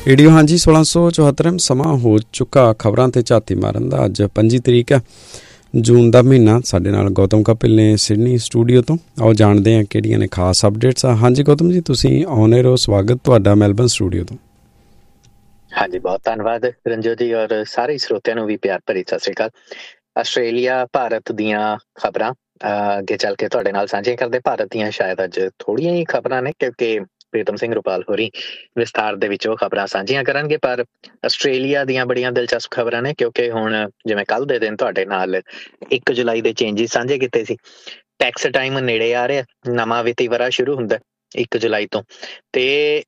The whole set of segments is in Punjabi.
ਰੇਡੀਓ ਹਾਂਜੀ 1674 ਸਮਾਂ ਹੋ ਚੁੱਕਾ ਖਬਰਾਂ ਤੇ ਝਾਤੀ ਮਾਰਨ ਦਾ। ਅੱਜ 25 ਤਰੀਕ ਹੈ ਜੂਨ ਦਾ ਮਹੀਨਾ। ਸਾਡੇ ਨਾਲ ਗੌਤਮ ਕਪਿਲ ਨੇ ਸਿਡਨੀ ਸਟੂਡੀਓ ਤੋਂ। ਆਓ ਜਾਣਦੇ ਹਾਂ ਕਿਹੜੀਆਂ ਨੇ ਖਾਸ ਅਪਡੇਟਸ ਆ। ਹਾਂਜੀ ਗੌਤਮ ਜੀ, ਤੁਸੀਂ ਆਨ 에ਅਰ ਹੋ, ਸਵਾਗਤ ਤੁਹਾਡਾ ਮੈਲਬਨ ਸਟੂਡੀਓ ਤੋਂ। ਹਾਂਜੀ, ਬਹੁਤ ਧੰਨਵਾਦ ਰੰਜੋ ਜੀ, ਔਰ ਸਾਰੇ ਸਰੋਤਿਆਂ ਨੂੰ ਵੀ ਪਿਆਰ ਭਰੀ ਸਤਿ ਸ੍ਰੀ ਅਕਾਲ। ਆਸਟ੍ਰੇਲੀਆ ਭਾਰਤ ਦੀਆਂ ਖਬਰਾਂ ਅੱਗੇ ਚੱਲ ਕੇ ਤੁਹਾਡੇ ਨਾਲ ਸਾਂਝੀਆਂ ਕਰਦੇ। ਭਾਰਤ ਦੀਆਂ ਸ਼ਾਇਦ ਅੱਜ ਥੋੜ੍ਹੀਆਂ ਹੀ ਖਬਰਾਂ ਨੇ, ਕਿਉਂਕਿ ਪ੍ਰੀਤਮ ਸਿੰਘ ਰੁਪਾਲ ਹੋਰੀ ਵਿਸਥਾਰ ਦੇ ਵਿੱਚ ਉਹ ਖਬਰਾਂ ਸਾਂਝੀਆਂ ਕਰਨਗੇ। ਪਰ ਆਸਟ੍ਰੇਲੀਆ ਦੀਆਂ ਬੜੀਆਂ ਦਿਲਚਸਪ ਖਬਰਾਂ ਨੇ, ਕਿਉਂਕਿ ਹੁਣ ਜਿਵੇਂ ਕੱਲ੍ਹ ਦੇ ਦਿਨ ਤੁਹਾਡੇ ਨਾਲ 1 ਜੁਲਾਈ ਦੇ ਚੇਂਜਿਸ ਸਾਂਝੇ ਕੀਤੇ ਸੀ। ਟੈਕਸ ਟਾਈਮ ਨੇੜੇ ਆ ਰਿਹਾ, ਨਵਾਂ ਵਿੱਤੀ ਵਰ੍ਹਾ ਸ਼ੁਰੂ ਹੁੰਦਾ 1 ਜੁਲਾਈ ਤੋਂ, ਤੇ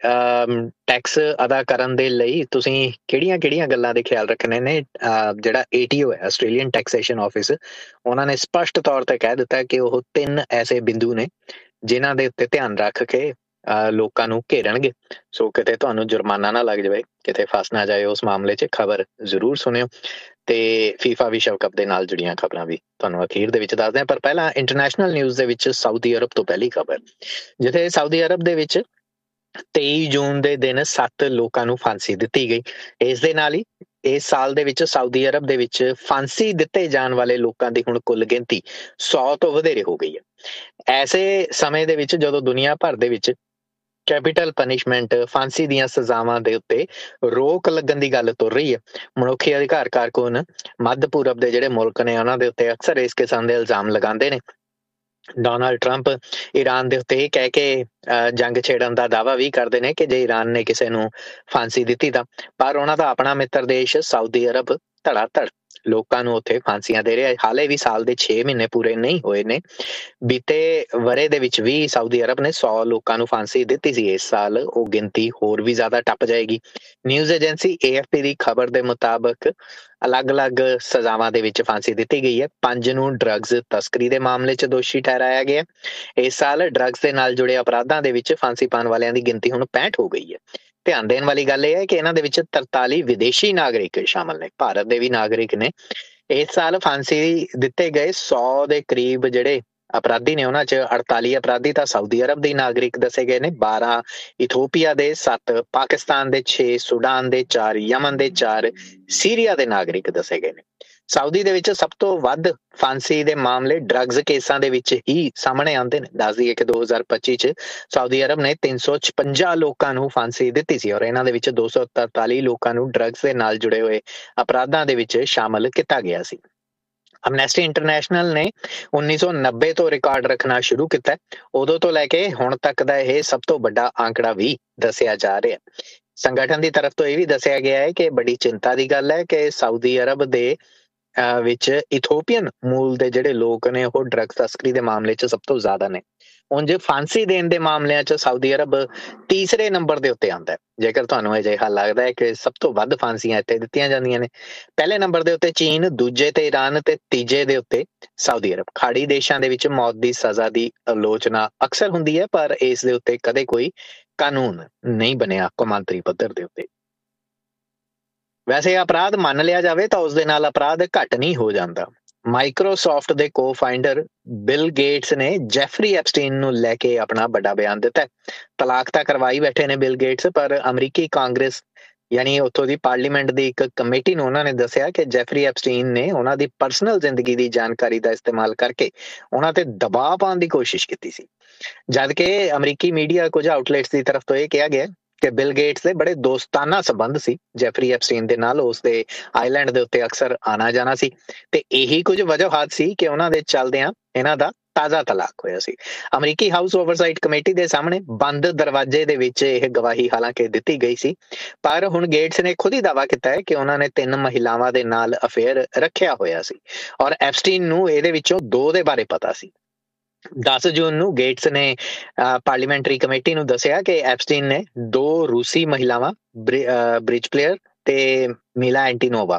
ਟੈਕਸ ਅਦਾ ਕਰਨ ਦੇ ਲਈ ਤੁਸੀਂ ਕਿਹੜੀਆਂ ਗੱਲਾਂ ਦੇ ਖਿਆਲ ਰੱਖਣੇ ਨੇ। ਜਿਹੜਾ ATO ਹੈ, ਆਸਟ੍ਰੇਲੀਅਨ ਟੈਕਸੇਸ਼ਨ ਆਫਿਸ, ਉਹਨਾਂ ਨੇ ਸਪਸ਼ਟ ਤੌਰ ਤੇ ਕਹਿ ਦਿੱਤਾ ਕਿ ਉਹ 3 ਐਸੇ ਬਿੰਦੂ ਨੇ ਜਿਨ੍ਹਾਂ ਦੇ ਉੱਤੇ ਧਿਆਨ ਰੱਖ ਕੇ ਲੋਕਾਂ ਨੂੰ ਘੇਰਨਗੇ। ਸੋ ਕਿਤੇ ਤੁਹਾਨੂੰ ਜੁਰਮਾਨਾ ਨਾ ਲੱਗ ਜਾਵੇ, ਕਿਤੇ ਫਸ ਨਾ ਜਾਏ, ਉਸ ਮਾਮਲੇ 'ਚ ਖਬਰ ਜ਼ਰੂਰ ਸੁਣਿਓ। ਤੇ FIFA ਵਿਸ਼ਵ ਕੱਪ ਦੇ ਨਾਲ ਜੁੜੀਆਂ ਖਬਰਾਂ ਵੀ ਤੁਹਾਨੂੰ ਅਖੀਰ ਦੇ ਵਿੱਚ ਦੱਸਦੇ ਹਾਂ। ਪਰ ਪਹਿਲਾਂ ਇੰਟਰਨੈਸ਼ਨਲ ਨਿਊਜ਼ ਦੇ ਵਿੱਚ ਸਾਊਦੀ ਅਰਬ ਤੋਂ ਪਹਿਲੀ ਖਬਰ, ਜਿੱਥੇ ਸਾਊਦੀ ਅਰਬ ਦੇ ਵਿੱਚ 23 ਜੂਨ ਦੇ ਦਿਨ 7 ਲੋਕਾਂ ਨੂੰ ਫਾਂਸੀ ਦਿੱਤੀ ਗਈ। ਇਸ ਦੇ ਨਾਲ ਹੀ ਇਸ ਸਾਲ ਦੇ ਵਿੱਚ ਸਾਊਦੀ ਅਰਬ ਦੇ ਵਿੱਚ ਫਾਂਸੀ ਦਿੱਤੇ ਜਾਣ ਵਾਲੇ ਲੋਕਾਂ ਦੀ ਹੁਣ ਕੁੱਲ ਗਿਣਤੀ 100 ਤੋਂ ਵਧੇਰੇ ਹੋ ਗਈ ਹੈ। ਐਸੇ ਸਮੇਂ ਦੇ ਵਿੱਚ ਜਦੋਂ ਦੁਨੀਆ ਭਰ ਦੇ ਵਿੱਚ ਕੈਪੀਟਲ ਪਨਿਸ਼ਮੈਂਟ, ਫਾਂਸੀ ਦੀਆਂ ਸਜ਼ਾਵਾਂ ਦੇ ਉੱਤੇ ਰੋਕ ਲੱਗਣ ਦੀ ਗੱਲ ਤੁਰ ਰਹੀ ਹੈ, ਮਨੁੱਖੀ ਅਧਿਕਾਰ ਕਾਰਕੁਨ ਮੱਧ ਪੂਰਬ ਦੇ ਜਿਹੜੇ ਮੁਲਕ ਨੇ ਉਹਨਾਂ ਦੇ ਉੱਤੇ ਅਕਸਰ ਇਸ ਕਿਸਮ ਦੇ ਇਲਜ਼ਾਮ ਲਗਾਉਂਦੇ ਨੇ। ਡੋਨਾਲਡ ਟਰੰਪ ਈਰਾਨ ਦੇ ਉੱਤੇ ਇਹ ਕਹਿ ਕੇ ਜੰਗ ਛੇੜਨ ਦਾ ਦਾਅਵਾ ਵੀ ਕਰਦੇ ਨੇ ਕਿ ਜੇ ਈਰਾਨ ਨੇ ਕਿਸੇ ਨੂੰ ਫਾਂਸੀ ਦਿੱਤੀ ਤਾਂ, ਪਰ ਉਹਨਾਂ ਦਾ ਆਪਣਾ ਮਿੱਤਰ ਦੇਸ਼ ਸਾਊਦੀ ਅਰਬ ਧੜਾ ਧੜ ਲੋਕਾਂ ਨੂੰ ਉੱਥੇ ਫਾਂਸੀਆਂ ਦੇ ਰਿਹਾ। ਹਾਲੇ ਵੀ ਸਾਲ ਦੇ 6 ਮਹੀਨੇ ਪੂਰੇ ਨਹੀਂ ਹੋਏ ਨੇ। ਬੀਤੇ ਵਰ੍ਹੇ ਦੇ ਵਿੱਚ ਵੀ ਸਾਊਦੀ ਅਰਬ ਨੇ 100 ਲੋਕਾਂ ਨੂੰ ਫਾਂਸੀ ਦਿੱਤੀ ਸੀ। ਇਸ ਸਾਲ ਉਹ ਗਿਣਤੀ ਹੋਰ ਵੀ ਜ਼ਿਆਦਾ ਟੱਪ ਜਾਏਗੀ। ਨਿਊਜ਼ ਏਜੰਸੀ AFP ਦੀ ਖਬਰ ਦੇ ਮੁਤਾਬਕ ਅਲੱਗ-ਅਲੱਗ ਸਜ਼ਾਵਾਂ ਦੇ ਵਿੱਚ ਫਾਂਸੀ ਦਿੱਤੀ ਗਈ ਹੈ। 5 ਨੂੰ ਡਰੱਗਸ ਤਸਕਰੀ ਦੇ ਮਾਮਲੇ 'ਚ ਦੋਸ਼ੀ ਠਹਿਰਾਇਆ ਗਿਆ। ਇਸ ਸਾਲ ਡਰੱਗਸ ਦੇ ਨਾਲ ਜੁੜੇ ਅਪਰਾਧਾਂ ਦੇ ਵਿੱਚ ਫਾਂਸੀ ਪਾਉਣ ਵਾਲਿਆਂ ਦੀ ਗਿਣਤੀ ਹੁਣ 65 ਹੋ ਗਈ ਹੈ। ਧਿਆਨ ਦੇਣ ਵਾਲੀ ਗੱਲ ਇਹ ਹੈ ਕਿ ਇਹਨਾਂ ਦੇ ਵਿੱਚ 43 ਵਿਦੇਸ਼ੀ ਨਾਗਰਿਕ ਸ਼ਾਮਲ ਨੇ, ਭਾਰਤ ਦੇ ਵੀ ਨਾਗਰਿਕ ਨੇ। ਇਸ ਸਾਲ ਫਾਂਸੀ ਦਿੱਤੇ ਗਏ 100 ਦੇ ਕਰੀਬ ਜਿਹੜੇ ਅਪਰਾਧੀ ਨੇ, ਉਹਨਾਂ 'ਚ 48 ਅਪਰਾਧੀ ਤਾਂ ਸਾਊਦੀ ਅਰਬ ਦੇ ਨਾਗਰਿਕ ਦੱਸੇ ਗਏ ਨੇ, 12 ਇਥੋਪੀਆ ਦੇ, 7 ਪਾਕਿਸਤਾਨ ਦੇ, 6 ਸੁਡਾਨ ਦੇ, 4 ਯਮਨ ਦੇ, 4 ਸੀਰੀਆ ਦੇ ਨਾਗਰਿਕ ਦੱਸੇ ਗਏ ਨੇ। ਸਾਊਦੀ ਦੇ ਵਿੱਚ ਸਭ ਤੋਂ ਵੱਧ ਫਾਂਸੀ ਦੇ ਮਾਮਲੇ ਡਰੱਗਸ ਕੇਸਾਂ ਦੇ ਵਿੱਚ ਹੀ ਸਾਹਮਣੇ ਆਉਂਦੇ ਨੇ। ਦੱਸ ਦਈਏ ਕਿ 2025 'ਚ ਸਾਊਦੀ ਅਰਬ ਨੇ 356 ਲੋਕਾਂ ਨੂੰ ਫਾਂਸੀ ਦਿੱਤੀ ਸੀ, ਔਰ ਇਹਨਾਂ ਦੇ ਵਿੱਚ 243 ਲੋਕਾਂ ਨੂੰ ਡਰੱਗਸ ਦੇ ਨਾਲ ਜੁੜੇ ਹੋਏ ਅਪਰਾਧਾਂ ਦੇ ਵਿੱਚ ਸ਼ਾਮਲ ਕੀਤਾ ਗਿਆ ਸੀ। ਅਮਨੈਸਟੀ ਇੰਟਰਨੈਸ਼ਨਲ ਨੇ 1990 ਤੋਂ ਰਿਕਾਰਡ ਰੱਖਣਾ ਸ਼ੁਰੂ ਕੀਤਾ। ਉਦੋਂ ਤੋਂ ਲੈ ਕੇ ਹੁਣ ਤੱਕ ਦਾ ਇਹ ਸਭ ਤੋਂ ਵੱਡਾ ਆંકੜਾ ਵੀ ਦੱਸਿਆ ਜਾ ਰਿਹਾ। ਸੰਗਠਨ ਦੀ ਤਰਫ ਤੋਂ ਇਹ ਵੀ ਦੱਸਿਆ ਗਿਆ ਹੈ ਕਿ ਬੜੀ ਚਿੰਤਾ ਦੀ ਗੱਲ ਹੈ ਕਿ ਸਾਊਦੀ ਅਰਬ ਦੇ ਵਿੱਚ ਇਥੋਪੀਅਨ ਮੂਲ ਦੇ ਜਿਹੜੇ ਲੋਕ ਨੇ ਉਹ ਡਰੱਗ ਤਸਕਰੀ ਦੇ ਮਾਮਲੇ 'ਚ ਸਭ ਤੋਂ ਜ਼ਿਆਦਾ ਨੇ। ਉਂਝ ਫਾਂਸੀ ਦੇਣ ਦੇ ਮਾਮਲਿਆਂ 'ਚ ਸਾਊਦੀ ਅਰਬ ਤੀਸਰੇ ਨੰਬਰ ਦੇ ਉੱਤੇ ਆਉਂਦਾ ਹੈ। ਜੇਕਰ ਤੁਹਾਨੂੰ ਅਜਿਹਾ ਲੱਗਦਾ ਹੈ ਕਿ ਸਭ ਤੋਂ ਵੱਧ ਫਾਂਸੀਆਂ ਇੱਥੇ ਦਿੱਤੀਆਂ ਜਾਂਦੀਆਂ ਨੇ, ਪਹਿਲੇ ਨੰਬਰ ਦੇ ਉੱਤੇ ਚੀਨ, ਦੂਜੇ ਤੇ ਈਰਾਨ ਤੇ ਤੀਜੇ ਦੇ ਉੱਤੇ ਸਾਊਦੀ ਅਰਬ। ਖਾੜੀ ਦੇਸ਼ਾਂ ਦੇ ਵਿੱਚ ਮੌਤ ਦੀ ਸਜ਼ਾ ਦੀ ਆਲੋਚਨਾ ਅਕਸਰ ਹੁੰਦੀ ਹੈ, ਪਰ ਇਸ ਦੇ ਉੱਤੇ ਕਦੇ ਕੋਈ ਕਾਨੂੰਨ ਨਹੀਂ ਬਣਿਆ ਕੌਮਾਂਤਰੀ ਪੱਧਰ ਦੇ ਉੱਤੇ। ਵੈਸੇ ਅਪਰਾਧ ਮੰਨ ਲਿਆ ਜਾਵੇ ਤਾਂ ਉਸ ਦੇ ਨਾਲ ਅਪਰਾਧ ਘੱਟ ਨਹੀਂ ਹੋ ਜਾਂਦਾ। ਮਾਈਕਰੋਸਾਫਟ ਦੇ ਕੋ-ਫਾਊਂਡਰ ਬਿਲ ਗੇਟਸ ਨੇ ਜੈਫਰੀ ਐਪਸਟੀਨ ਨੂੰ ਲੈ ਕੇ ਆਪਣਾ ਵੱਡਾ ਬਿਆਨ ਦਿੱਤਾ। ਤਲਾਕ ਤਾਂ ਕਰਵਾਈ ਬੈਠੇ ਨੇ ਬਿਲ ਗੇਟਸ, ਪਰ ਅਮਰੀਕੀ ਕਾਂਗਰਸ ਯਾਨੀ ਉੱਥੋਂ ਦੀ ਪਾਰਲੀਮੈਂਟ ਦੀ ਇੱਕ ਕਮੇਟੀ ਨੂੰ ਉਹਨਾਂ ਨੇ ਦੱਸਿਆ ਕਿ ਜੈਫਰੀ ਐਪਸਟੀਨ ਨੇ ਉਹਨਾਂ ਦੀ ਪਰਸਨਲ ਜ਼ਿੰਦਗੀ ਦੀ ਜਾਣਕਾਰੀ ਦਾ ਇਸਤੇਮਾਲ ਕਰਕੇ ਉਹਨਾਂ ਤੇ ਦਬਾਅ ਪਾਉਣ ਦੀ ਕੋਸ਼ਿਸ਼ ਕੀਤੀ ਸੀ। ਜਦ ਕਿ ਅਮਰੀਕੀ ਮੀਡੀਆ ਕੁਝ ਆਊਟਲੈਟਸ ਦੀ ਤਰਫ ਤੋਂ ਇਹ ਕਿਹਾ ਗਿਆ ਕਿ ਬਿਲ ਗੇਟਸ ਦੇ ਬੜੇ ਦੋਸਤਾਨਾ ਸੰਬੰਧ ਸੀ ਜੈਫਰੀ ਐਪਸਟੀਨ ਦੇ ਨਾਲ। ਉਸਦੇ ਆਈਲੈਂਡ ਦੇ ਉੱਤੇ ਅਕਸਰ ਆਣਾ ਜਾਣਾ ਸੀ, ਤੇ ਇਹੀ ਕੁਝ ਵਜੂਹਾਤ ਸੀ ਕਿ ਉਹਨਾਂ ਦੇ ਚੱਲਦਿਆਂ ਇਹਨਾਂ ਦਾ ਤਾਜ਼ਾ ਤਲਾਕ ਹੋਇਆ ਸੀ। ਅਮਰੀਕੀ ਹਾਊਸ ਓਵਰਸਾਈਟ ਕਮੇਟੀ ਦੇ ਸਾਹਮਣੇ ਬੰਦ ਦਰਵਾਜ਼ੇ ਦੇ ਵਿੱਚ ਇਹ ਗਵਾਹੀ ਹਾਲਾਂਕਿ ਦਿੱਤੀ ਗਈ ਸੀ, ਪਰ ਹੁਣ ਗੇਟਸ ਨੇ ਖੁਦ ਹੀ ਦਾਅਵਾ ਕੀਤਾ ਹੈ ਕਿ ਉਹਨਾਂ ਨੇ 3 ਮਹਿਲਾਵਾਂ ਦੇ ਨਾਲ ਅਫੇਅਰ ਰੱਖਿਆ ਹੋਇਆ ਸੀ, ਔਰ ਐਪਸਟੀਨ ਨੂੰ ਇਹਦੇ ਵਿੱਚੋਂ 2 ਦੇ ਬਾਰੇ ਪਤਾ ਸੀ। 10 ਜੂਨ ਨੂੰ ਗੇਟਸ ਨੇ ਪਾਰਲੀਮੈਂਟਰੀ ਕਮੇਟੀ ਨੂੰ ਦੱਸਿਆ ਕਿ ਐਪਸਟੀਨ ਨੇ 2 ਰੂਸੀ ਮਹਿਲਾਵਾਂ, ਬ੍ਰਿਜ ਪਲੇਅਰ ਤੇ ਮਿਲਾ ਐਂਟੀਨੋਵਾ,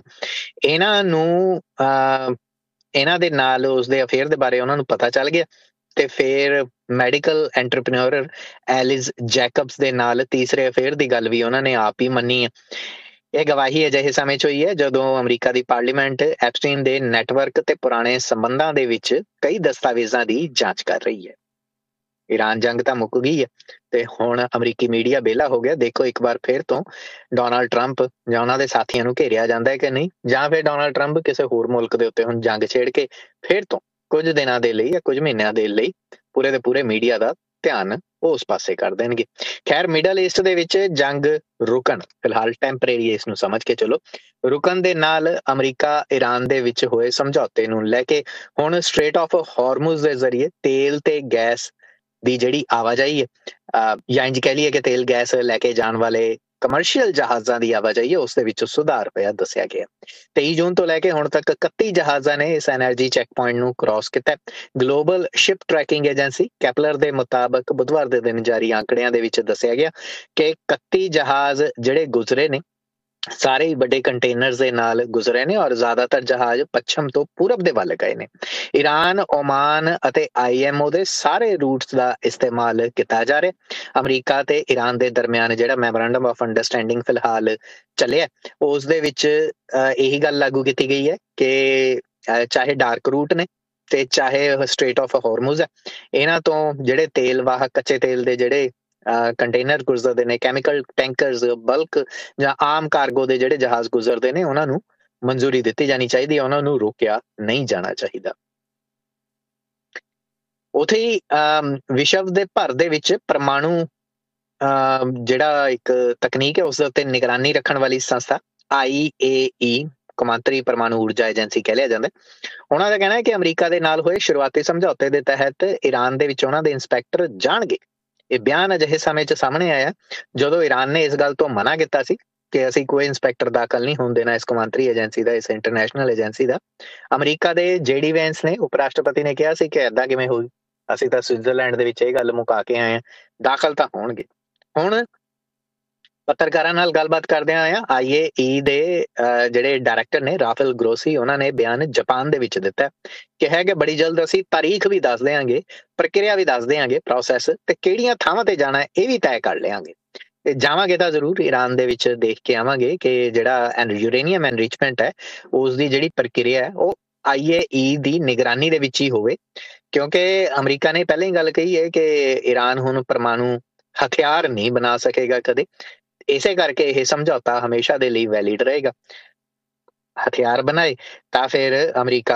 ਇਹਨਾਂ ਦੇ ਨਾਲ ਉਸਦੇ ਅਫੇਅਰ ਦੇ ਬਾਰੇ ਉਹਨਾਂ ਨੂੰ ਪਤਾ ਚੱਲ ਗਿਆ। ਤੇ ਫਿਰ ਮੈਡੀਕਲ ਐਂਟਰਪ੍ਰੀਨਿਓਰ ਐਲਿਸ ਜੈਕਬਸ ਦੇ ਨਾਲ ਤੀਸਰੇ ਅਫੇਅਰ ਦੀ ਗੱਲ ਵੀ ਉਹਨਾਂ ਨੇ ਆਪ ਹੀ ਮੰਨੀ ਹੈ। ਇਹ ਗਵਾਹੀ ਅਜਿਹੇ ਸਮੇਂ 'ਚ ਹੋਈ ਹੈ ਜਦੋਂ ਅਮਰੀਕਾ ਦੀ ਪਾਰਲੀਮੈਂਟ ਐਪਸਟੀਨ ਦੇ ਨੈਟਵਰਕ ਤੇ ਪੁਰਾਣੇ ਸੰਬੰਧਾਂ ਦੇ ਵਿੱਚ ਕਈ ਦਸਤਾਵੇਜ਼ਾਂ ਦੀ ਜਾਂਚ ਕਰ ਰਹੀ ਹੈ। ਈਰਾਨ ਜੰਗ ਤਾਂ ਮੁੱਕ ਗਈ ਹੈ ਤੇ ਹੁਣ ਅਮਰੀਕੀ ਮੀਡੀਆ ਵਿਹਲਾ ਹੋ ਗਿਆ। ਦੇਖੋ ਇੱਕ ਵਾਰ ਫਿਰ ਤੋਂ ਡੋਨਾਲਡ ਟਰੰਪ ਜਾਂ ਉਹਨਾਂ ਦੇ ਸਾਥੀਆਂ ਨੂੰ ਘੇਰਿਆ ਜਾਂਦਾ ਹੈ ਕਿ ਨਹੀਂ, ਜਾਂ ਫਿਰ ਡੋਨਾਲਡ ਟਰੰਪ ਕਿਸੇ ਹੋਰ ਮੁਲਕ ਦੇ ਉੱਤੇ ਹੁਣ ਜੰਗ ਛੇੜ ਕੇ ਫਿਰ ਤੋਂ ਕੁਝ ਦਿਨਾਂ ਦੇ ਲਈ ਜਾਂ ਕੁਝ ਮਹੀਨਿਆਂ ਦੇ ਲਈ ਪੂਰੇ ਦੇ ਪੂਰੇ ਮੀਡੀਆ ਦਾ ਧਿਆਨ ਉਸ ਪਾਸੇ ਕਰ ਦੇਣਗੇ। ਖੈਰ ਮਿਡਲ ਈਸਟ ਦੇ ਵਿੱਚ ਜੰਗ ਰੁਕਣ, ਫਿਲਹਾਲ ਟੈਂਪਰੇਰੀ ਇਸ ਨੂੰ ਸਮਝ ਕੇ ਚਲੋ, ਰੁਕਣ ਦੇ ਨਾਲ ਅਮਰੀਕਾ ਈਰਾਨ ਦੇ ਵਿੱਚ ਹੋਏ ਸਮਝੌਤੇ ਨੂੰ ਲੈ ਕੇ ਹੁਣ ਸਟ੍ਰੇਟ ਆਫ ਹਾਰਮੂਜ਼ ਦੇ ਜ਼ਰੀਏ ਤੇਲ ਤੇ ਗੈਸ ਦੀ ਜਿਹੜੀ ਆਵਾਜਾਈ ਹੈ, ਜਾਂ ਇੰਜ ਕਹਿ ਲਈਏ ਕਿ ਤੇਲ ਗੈਸ ਲੈ ਕੇ ਜਾਣ ਵਾਲੇ ਕਮਰਸ਼ੀਅਲ ਜਹਾਜ਼ਾਂ ਦੀ ਆਵਾਜਾਈ ਹੈ, ਉਸ ਦੇ ਵਿੱਚ ਸੁਧਾਰ ਹੋਇਆ ਦੱਸਿਆ ਗਿਆ। 23 ਜੂਨ ਤੋਂ ਲੈ ਕੇ ਹੁਣ ਤੱਕ 31 ਜਹਾਜ਼ਾਂ ਨੇ ਇਸ ਐਨਰਜੀ ਚੈੱਕ ਪੁਆਇੰਟ ਨੂੰ ਕ੍ਰਾਸ ਕੀਤਾ। ਗਲੋਬਲ ਸ਼ਿਪ ਟਰੈਕਿੰਗ ਏਜੰਸੀ ਕੈਪਲਰ ਦੇ ਮੁਤਾਬਕ ਬੁੱਧਵਾਰ ਦੇ ਦਿਨ ਜਾਰੀ ਆંકੜਿਆਂ ਦੇ ਵਿੱਚ ਦੱਸਿਆ ਗਿਆ ਕਿ 31 ਜਹਾਜ਼ ਜਿਹੜੇ ਗੁਜ਼ਰੇ ਨੇ ਸਾਰੇ ਹੀ ਵੱਡੇ ਕੰਟੇਨਰਸ ਦੇ ਨਾਲ ਗੁਜ਼ਰੇ ਨੇ ਔਰ ਜ਼ਿਆਦਾਤਰ ਜਹਾਜ਼ ਪੱਛਮ ਤੋਂ ਪੂਰਬ ਦੇ ਵੱਲ ਗਏ ਨੇ। ਈਰਾਨ, ਓਮਾਨ ਅਤੇ IMO ਦੇ ਸਾਰੇ ਰੂਟਸ ਦਾ ਇਸਤੇਮਾਲ ਕੀਤਾ ਜਾ ਰਿਹਾ। ਅਮਰੀਕਾ ਤੇ ਈਰਾਨ ਦੇ ਦਰਮਿਆਨ ਜਿਹੜਾ ਮੈਮੋਰੈਂਡਮ ਆਫ ਅੰਡਰਸਟੈਂਡਿੰਗ ਫਿਲਹਾਲ ਚੱਲਿਆ, ਉਸ ਦੇ ਵਿੱਚ ਇਹੀ ਗੱਲ ਲਾਗੂ ਕੀਤੀ ਗਈ ਹੈ ਕਿ ਚਾਹੇ ਡਾਰਕ ਰੂਟ ਨੇ ਤੇ ਚਾਹੇ ਸਟ੍ਰੇਟ ਆਫ ਹਾਰਮੂਜ਼ ਹੈ, ਇਹਨਾਂ ਤੋਂ ਜਿਹੜੇ ਤੇਲ ਵਾਹਕ ਕੱਚੇ ਤੇਲ ਦੇ ਜਿਹੜੇ ਕੰਟੇਨਰ ਗੁਜ਼ਰਦੇ ਨੇ, ਕੈਮੀਕਲ ਟੈਂਕਰਸ, ਬਲਕ ਜਾਂ ਆਮ ਕਾਰਗੋ ਦੇ ਜਿਹੜੇ ਜਹਾਜ਼ ਗੁਜ਼ਰਦੇ ਨੇ, ਉਹਨਾਂ ਨੂੰ ਮਨਜ਼ੂਰੀ ਦਿੱਤੀ ਜਾਣੀ ਚਾਹੀਦੀ ਹੈ, ਉਹਨਾਂ ਨੂੰ ਰੋਕਿਆ ਨਹੀਂ ਜਾਣਾ ਚਾਹੀਦਾ। ਉੱਥੇ ਹੀ ਵਿਸ਼ਵ ਦੇ ਭਰ ਦੇ ਵਿੱਚ ਪਰਮਾਣੂ ਜਿਹੜਾ ਇੱਕ ਤਕਨੀਕ ਹੈ ਉਸ ਦੇ ਉੱਤੇ ਨਿਗਰਾਨੀ ਰੱਖਣ ਵਾਲੀ ਸੰਸਥਾ IAEA, ਕੌਮਾਂਤਰੀ ਪਰਮਾਣੂ ਊਰਜਾ ਏਜੰਸੀ ਕਹਿ ਲਿਆ ਜਾਂਦਾ, ਉਹਨਾਂ ਦਾ ਕਹਿਣਾ ਹੈ ਕਿ ਅਮਰੀਕਾ ਦੇ ਨਾਲ ਹੋਏ ਸ਼ੁਰੂਆਤੀ ਸਮਝੌਤੇ ਦੇ ਤਹਿਤ ਈਰਾਨ ਦੇ ਵਿੱਚ ਉਹਨਾਂ ਦੇ ਇੰਸਪੈਕਟਰ ਜਾਣਗੇ। ਇਹ ਬਿਆਨ ਅਜਿਹੇ ਸਮੇਂ 'ਚ ਸਾਹਮਣੇ ਆਇਆ ਜਦੋਂ ਈਰਾਨ ਨੇ ਇਸ ਗੱਲ ਤੋਂ ਮਨਾ ਕੀਤਾ ਸੀ ਕਿ ਅਸੀਂ ਕੋਈ ਇੰਸਪੈਕਟਰ ਦਾਖਲ ਨਹੀਂ ਹੋਣ ਦੇਣਾ ਇਸ ਕੌਮਾਂਤਰੀ ਏਜੰਸੀ ਦਾ, ਇਸ ਇੰਟਰਨੈਸ਼ਨਲ ਏਜੰਸੀ ਦਾ। ਅਮਰੀਕਾ ਦੇ JD ਵੈਂਸ ਨੇ, ਉਪ ਰਾਸ਼ਟਰਪਤੀ ਨੇ ਕਿਹਾ ਸੀ ਕਿ ਏਦਾਂ ਕਿਵੇਂ ਹੋਈ, ਅਸੀਂ ਤਾਂ ਸਵਿਟਜ਼ਰਲੈਂਡ ਦੇ ਵਿੱਚ ਇਹ ਗੱਲ ਮੁਕਾ ਕੇ ਆਏ ਹਾਂ, ਦਾਖਲ ਤਾਂ ਹੋਣਗੇ। ਹੁਣ ਪੱਤਰਕਾਰਾਂ ਨਾਲ ਗੱਲਬਾਤ ਕਰਦਿਆਂ ਆਇਆ IAEA ਦੇ ਜਿਹੜੇ ਡਾਇਰੈਕਟਰ ਨੇ ਰਾਫੇਲ ਗਰੋਸੀ, ਉਹਨਾਂ ਨੇ ਬਿਆਨ ਜਾਪਾਨ ਦੇ ਵਿੱਚ ਦਿੱਤਾ, ਕਿਹਾ ਕਿ ਬੜੀ ਜਲਦ ਅਸੀਂ ਤਾਰੀਖ ਵੀ ਦੱਸ ਦਿਆਂਗੇ, ਪ੍ਰਕਿਰਿਆ ਵੀ ਦੱਸ ਦਿਆਂਗੇ, ਪ੍ਰੋਸੈਸ ਤੇ ਕਿਹੜੀਆਂ ਥਾਵਾਂ ਤੇ ਜਾਣਾ ਇਹ ਵੀ ਤੈਅ ਕਰ ਲਿਆਂਗੇ। ਤੇ ਜਾਵਾਂਗੇ ਤਾਂ ਜ਼ਰੂਰ, ਈਰਾਨ ਦੇ ਵਿੱਚ ਦੇਖ ਕੇ ਆਵਾਂਗੇ ਕਿ ਜਿਹੜਾ ਯੂਰੇਨੀਅਮ ਐਨਰਿਚਮੈਂਟ ਹੈ ਉਸ ਦੀ ਜਿਹੜੀ ਪ੍ਰਕਿਰਿਆ ਹੈ ਉਹ IAEA ਦੀ ਨਿਗਰਾਨੀ ਦੇ ਵਿੱਚ ਹੀ ਹੋਵੇ, ਕਿਉਂਕਿ ਅਮਰੀਕਾ ਨੇ ਪਹਿਲਾਂ ਹੀ ਗੱਲ ਕਹੀ ਹੈ ਕਿ ਈਰਾਨ ਹੁਣ ਪਰਮਾਣੂ ਹਥਿਆਰ ਨਹੀਂ ਬਣਾ ਸਕੇਗਾ ਕਦੇ, ਇਸੇ ਕਰਕੇ ਇਹ ਸਮਝੌਤਾ ਹਮੇਸ਼ਾ ਦੇ ਲਈ ਵੈਲਿਡ ਰਹੇਗਾ। ਹਥਿਆਰ ਬਣਾਏ ਤਾਂ ਫਿਰ ਅਮਰੀਕਾ